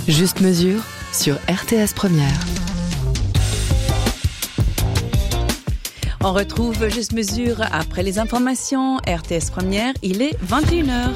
Juste mesure sur RTS Première. On retrouve Juste mesure après les informations. RTS Première, il est 21h.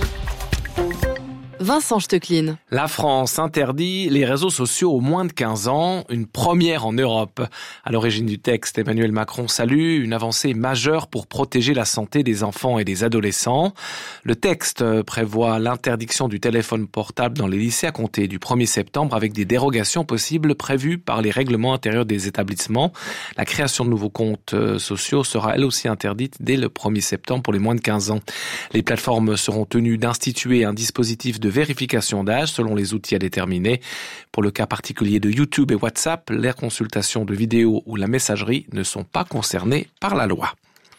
Vincent Stecklin. La France interdit les réseaux sociaux aux moins de 15 ans, une première en Europe. À l'origine du texte, Emmanuel Macron salue une avancée majeure pour protéger la santé des enfants et des adolescents. Le texte prévoit l'interdiction du téléphone portable dans les lycées à compter du 1er septembre avec des dérogations possibles prévues par les règlements intérieurs des établissements. La création de nouveaux comptes sociaux sera elle aussi interdite dès le 1er septembre pour les moins de 15 ans. Les plateformes seront tenues d'instituer un dispositif de vérification d'âge selon les outils à déterminer. Pour le cas particulier de YouTube et WhatsApp, les consultations de vidéos ou la messagerie ne sont pas concernées par la loi.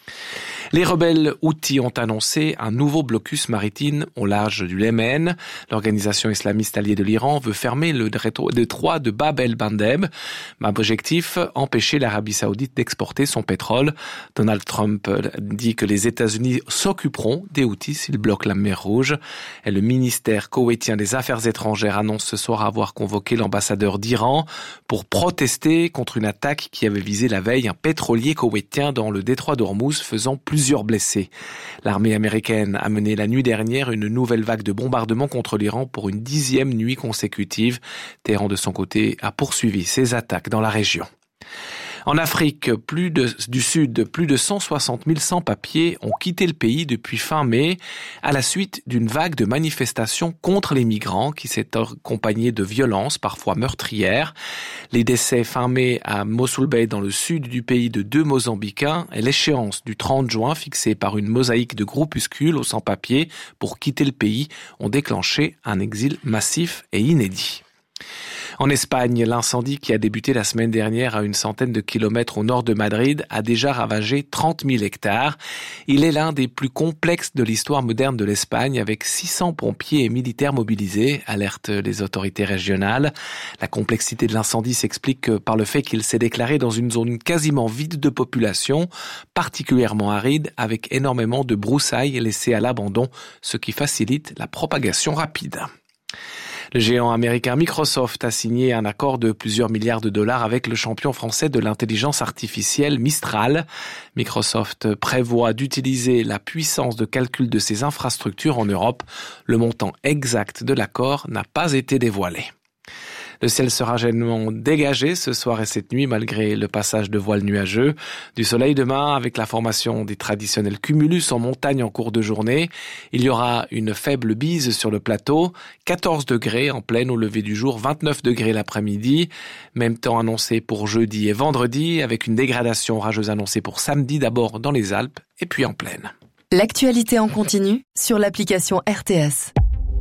Les rebelles Houthis ont annoncé un nouveau blocus maritime au large du Yémen. L'organisation islamiste alliée de l'Iran veut fermer le détroit de Bab el-Mandeb. Objectif, empêcher l'Arabie Saoudite d'exporter son pétrole. Donald Trump dit que les États-Unis s'occuperont des Houthis s'ils bloquent la mer Rouge. Et le ministère koweïtien des Affaires étrangères annonce ce soir avoir convoqué l'ambassadeur d'Iran pour protester contre une attaque qui avait visé la veille un pétrolier koweïtien dans le détroit d'Ormuz, faisant plusieurs blessés. L'armée américaine a mené la nuit dernière une nouvelle vague de bombardements contre l'Iran pour une 10e nuit consécutive. Téhéran, de son côté, a poursuivi ses attaques dans la région. En Afrique du Sud, plus de 160 000 sans-papiers ont quitté le pays depuis fin mai à la suite d'une vague de manifestations contre les migrants qui s'est accompagnée de violences, parfois meurtrières. Les décès fin mai à Mosul Bay dans le sud du pays de 2 Mozambicains et l'échéance du 30 juin fixée par une mosaïque de groupuscules aux sans-papiers pour quitter le pays ont déclenché un exil massif et inédit. En Espagne, l'incendie qui a débuté la semaine dernière à une centaine de kilomètres au nord de Madrid a déjà ravagé 30 000 hectares. Il est l'un des plus complexes de l'histoire moderne de l'Espagne avec 600 pompiers et militaires mobilisés, alertent les autorités régionales. La complexité de l'incendie s'explique par le fait qu'il s'est déclaré dans une zone quasiment vide de population, particulièrement aride, avec énormément de broussailles laissées à l'abandon, ce qui facilite la propagation rapide. Le géant américain Microsoft a signé un accord de plusieurs milliards de dollars avec le champion français de l'intelligence artificielle Mistral. Microsoft prévoit d'utiliser la puissance de calcul de ses infrastructures en Europe. Le montant exact de l'accord n'a pas été dévoilé. Le ciel sera généralement dégagé ce soir et cette nuit malgré le passage de voiles nuageux. Du soleil demain avec la formation des traditionnels cumulus en montagne en cours de journée. Il y aura une faible bise sur le plateau, 14 degrés en pleine au lever du jour, 29 degrés l'après-midi. Même temps annoncé pour jeudi et vendredi avec une dégradation orageuse annoncée pour samedi d'abord dans les Alpes et puis en plaine. L'actualité en continu sur l'application RTS.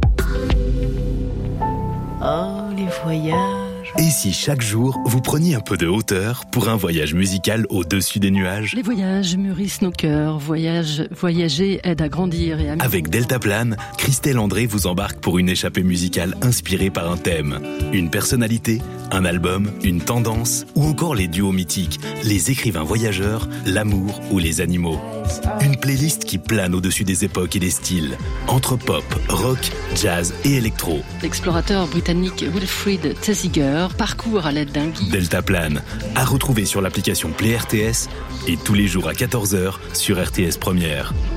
Oh, les voyages. Et si chaque jour, vous preniez un peu de hauteur pour un voyage musical au-dessus des nuages? Les voyages mûrissent nos cœurs. Voyager aide à grandir et à... Avec Deltaplan, Christelle André vous embarque pour une échappée musicale inspirée par un thème. Une personnalité, un album, une tendance, ou encore les duos mythiques, les écrivains voyageurs, l'amour ou les animaux. Une playlist qui plane au-dessus des époques et des styles, entre pop, rock, jazz et électro. L'explorateur britannique Wilfrid Thesiger parcourt à l'aide d'un guide. Deltaplan, à retrouver sur l'application Play RTS et tous les jours à 14h sur RTS Première.